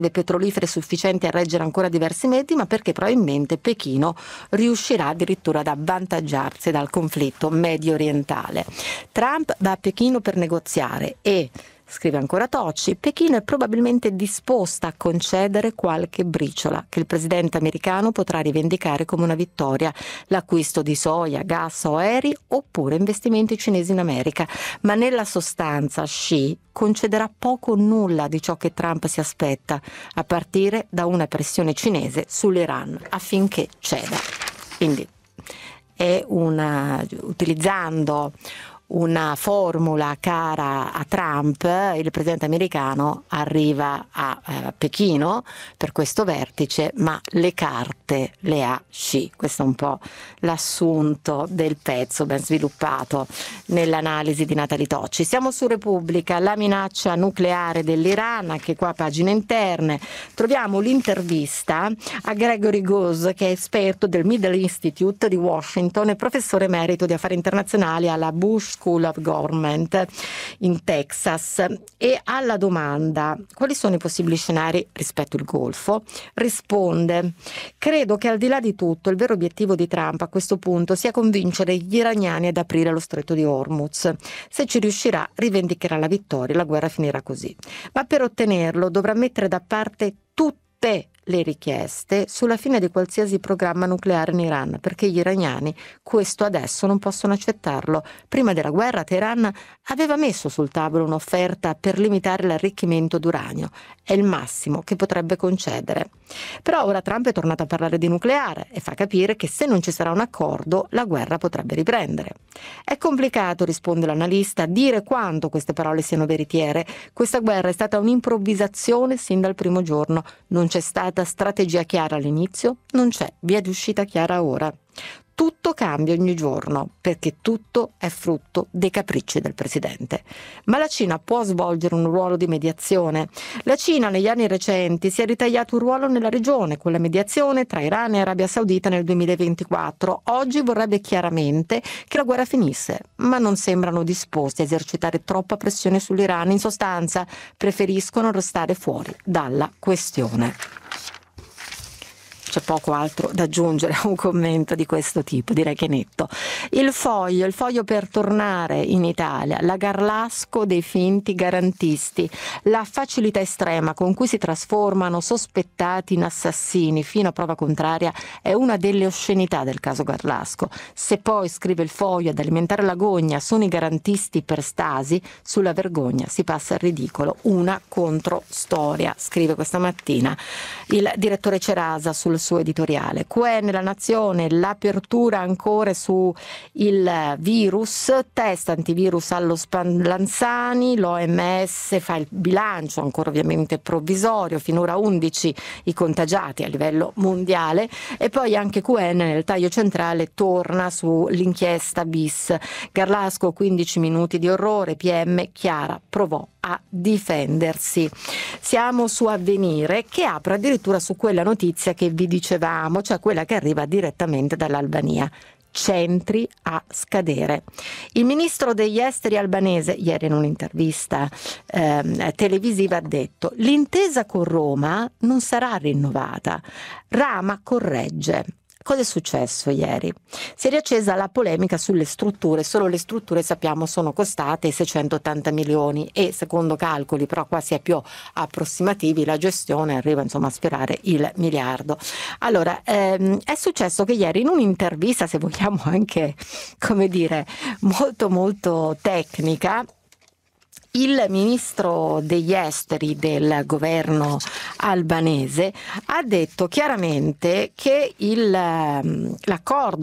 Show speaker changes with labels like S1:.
S1: petrolifere sufficienti a reggere ancora diversi mesi, ma perché probabilmente Pechino riuscirà addirittura ad avvantaggiarsi dal conflitto medio orientale. Trump va a Pechino per negoziare e, scrive ancora Tocci, Pechino è probabilmente disposta a concedere qualche briciola che il presidente americano potrà rivendicare come una vittoria, l'acquisto di soia, gas o aerei oppure investimenti cinesi in America, ma nella sostanza Xi concederà poco o nulla di ciò che Trump si aspetta, a partire da una pressione cinese sull'Iran affinché ceda. Quindi è utilizzando una formula cara a Trump, il presidente americano arriva a Pechino per questo vertice, ma le carte le ha Xi. Questo è un po' l'assunto del pezzo, ben sviluppato nell'analisi di Natalie Tocci. Siamo su Repubblica, la minaccia nucleare dell'Iran, anche qua pagine interne. Troviamo l'intervista a Gregory Gause, che è esperto del Middle Institute di Washington e professore emerito di affari internazionali alla Bush School of Government in Texas, e alla domanda quali sono i possibili scenari rispetto al Golfo risponde: credo che al di là di tutto il vero obiettivo di Trump a questo punto sia convincere gli iraniani ad aprire lo stretto di Hormuz. Se ci riuscirà rivendicherà la vittoria e la guerra finirà così, ma per ottenerlo dovrà mettere da parte tutte le richieste sulla fine di qualsiasi programma nucleare in Iran, perché gli iraniani questo adesso non possono accettarlo. Prima della guerra Teheran aveva messo sul tavolo un'offerta per limitare l'arricchimento d'uranio, è il massimo che potrebbe concedere. Però ora Trump è tornato a parlare di nucleare e fa capire che se non ci sarà un accordo la guerra potrebbe riprendere. È complicato, risponde l'analista, dire quanto queste parole siano veritiere. Questa guerra è stata un'improvvisazione sin dal primo giorno, non c'è stata strategia chiara all'inizio, non c'è via di uscita chiara ora. Tutto cambia ogni giorno, perché tutto è frutto dei capricci del presidente. Ma la Cina può svolgere un ruolo di mediazione. La Cina negli anni recenti si è ritagliato un ruolo nella regione, con la mediazione tra Iran e Arabia Saudita nel 2024. Oggi vorrebbe chiaramente che la guerra finisse, ma non sembrano disposti a esercitare troppa pressione sull'Iran. In sostanza, preferiscono restare fuori dalla questione. C'è poco altro da aggiungere a un commento di questo tipo, direi che è netto. Il foglio per tornare in Italia, la Garlasco dei finti garantisti, la facilità estrema con cui si trasformano sospettati in assassini fino a prova contraria è una delle oscenità del caso Garlasco. Se poi, scrive il foglio, ad alimentare l'agonia sono i garantisti per Stasi, sulla vergogna si passa al ridicolo. Una controstoria, scrive questa mattina il direttore Cerasa sul suo editoriale. QE nella Nazione, l'apertura ancora su il virus, test antivirus allo Spallanzani, l'OMS fa il bilancio, ancora ovviamente provvisorio, finora 11 i contagiati a livello mondiale, e poi anche QN nel taglio centrale torna sull'inchiesta bis. Garlasco 15 minuti di orrore, PM Chiara provò a difendersi. Siamo su Avvenire, che apre addirittura su quella notizia che vi dicevamo, cioè quella che arriva direttamente dall'Albania. Centri a scadere. Il ministro degli esteri albanese ieri in un'intervista televisiva ha detto: l'intesa con Roma non sarà rinnovata. Rama corregge. Cosa è successo ieri? Si è riaccesa la polemica sulle strutture, solo le strutture sappiamo sono costate 680 milioni e secondo calcoli, però qua si è più approssimativi, la gestione arriva insomma a sfiorare il miliardo. Allora, è successo che ieri in un'intervista, se vogliamo anche, come dire, molto molto tecnica, il ministro degli esteri del governo albanese ha detto chiaramente che l'accordo